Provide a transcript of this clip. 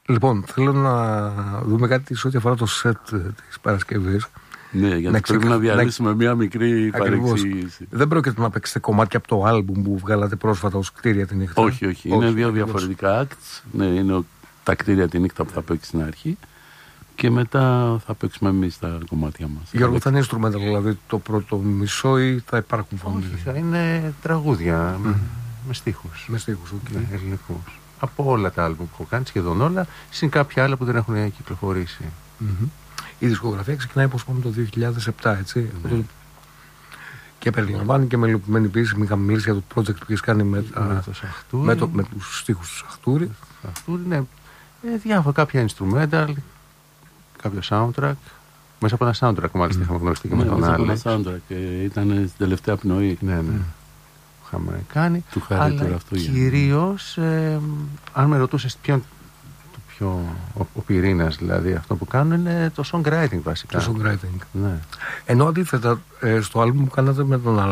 Λοιπόν, θέλω να δούμε κάτι σε ό,τι αφορά το σετ της Παρασκευής. Ναι, γιατί πρέπει να διαλύσουμε μια μικρή παρεξήγηση. Δεν πρόκειται να παίξετε κομμάτια από το άλμπουμ που βγάλατε πρόσφατα ως Κτίρια τη Νύχτα. Όχι. Είναι δύο διαφορετικά acts. Ναι, είναι τα Κτίρια τη Νύχτα που θα παίξει στην αρχή και μετά θα παίξουμε εμείς τα κομμάτια μας. Γιώργο, θα είναι instrumental, δηλαδή το πρώτο μισό, ή θα υπάρχουν φωνές? Όχι, θα είναι τραγούδια με στίχους. Με στίχους, okay. Ελληνικούς. Από όλα τα άλμπουμ που έχω κάνει, σχεδόν όλα, συν κάποια άλλα που δεν έχουν κυκλοφορήσει. Η δισκογραφία ξεκινάει, όπως είπαμε, το 2007, έτσι. Και περιλαμβάνει και μελοποιημένη ποιήση. Είχαμε μιλήσει για το project που έχεις κάνει με τους στίχους του Σαχτούρη. Ναι. Διάφορα, κάποια instrumental, κάποιο soundtrack. Μέσα από ένα soundtrack, μάλιστα, είχαμε γνωριστεί και με τον Άλεξ. Μέσα από ένα soundtrack. Ήταν στην τελευταία πνοή. Ναι. Είχαμε κάνει. Του Χάρη του Ραφτούγια. Κυρίως, αν με ρωτούσες ποιον. Ο πυρήνας, δηλαδή, αυτό που κάνουν είναι το songwriting βασικά. Το songwriting. Ναι. Ενώ αντίθετα στο άλμπουμ που κάνατε με τον